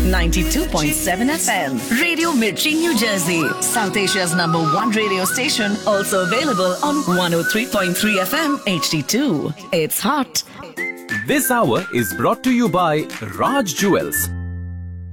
92.7 FM. Radio Mirchi, New Jersey. South Asia's #1 radio station. Also available on 103.3 FM HD2. It's hot. This hour is brought to you by Raj Jewels,